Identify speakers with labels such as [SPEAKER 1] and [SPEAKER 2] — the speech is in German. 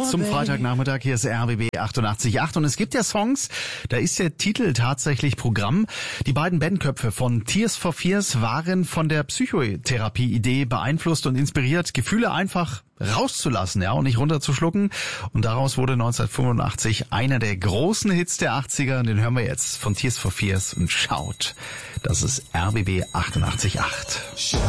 [SPEAKER 1] zum Freitagnachmittag. Hier ist RBB 88.8 und es gibt ja Songs, da ist der Titel tatsächlich Programm. Die beiden Bandköpfe von Tears for Fears waren von der Psychotherapie-Idee beeinflusst und inspiriert, Gefühle einfach rauszulassen, ja, und nicht runterzuschlucken. Und daraus wurde 1985 einer der großen Hits der 80er. Den hören wir jetzt von Tears for Fears und schaut. Das ist RBB 88.8.